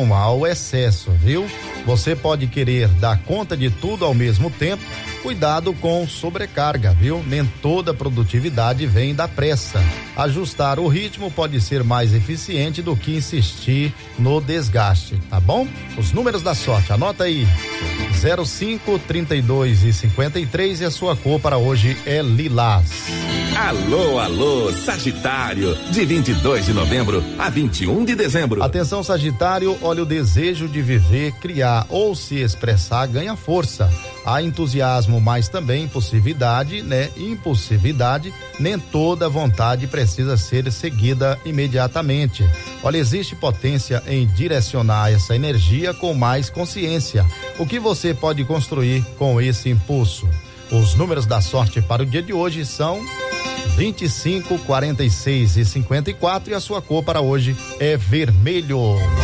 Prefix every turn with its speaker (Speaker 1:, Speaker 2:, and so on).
Speaker 1: não ao excesso, viu? Você pode querer dar conta de tudo ao mesmo tempo. Cuidado com sobrecarga, viu? Nem toda produtividade vem da pressa. Ajustar o ritmo pode ser mais eficiente do que insistir no desgaste, tá bom? Os números da sorte, anota aí: 05, 32 e 53, e a sua cor para hoje é lilás.
Speaker 2: Alô, alô, Sagitário, de 22 de novembro a 21 de dezembro.
Speaker 1: Atenção, Sagitário, olha, o desejo de viver, criar ou se expressar ganha força. Há entusiasmo, mas também impulsividade, né? Impulsividade, nem toda vontade precisa ser seguida imediatamente. Olha, existe potência em direcionar essa energia com mais consciência. O que você pode construir com esse impulso? Os números da sorte para o dia de hoje são 25, 46 e 54, e a sua cor para hoje é vermelho.